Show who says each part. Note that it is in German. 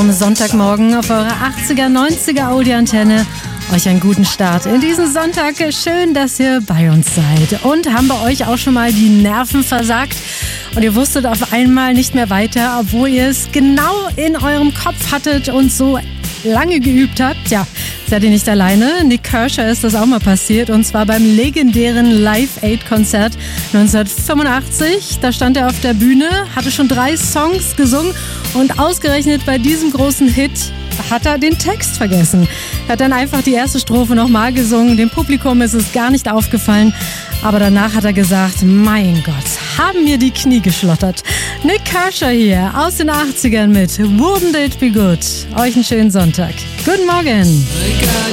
Speaker 1: eurem Sonntagmorgen auf eurer 80er, 90er Audioantenne. Euch einen guten Start in diesen Sonntag. Schön, dass ihr bei uns seid. Und haben bei euch auch schon mal die Nerven versagt? Und ihr wusstet auf einmal nicht mehr weiter, obwohl ihr es genau in eurem Kopf hattet und so lange geübt habt? Ja, seid ihr nicht alleine. Nik Kershaw ist das auch mal passiert. Und zwar beim legendären Live-Aid-Konzert 1985. Da stand er auf der Bühne, hatte schon 3 Songs gesungen. Und ausgerechnet bei diesem großen Hit hat er den Text vergessen. Er hat dann einfach die erste Strophe nochmal gesungen. Dem Publikum ist es gar nicht aufgefallen. Aber danach hat er gesagt, mein Gott, haben mir die Knie geschlottert. Nik Kershaw hier aus den 80ern mit Wouldn't It Be Good. Euch einen schönen Sonntag. Guten Morgen.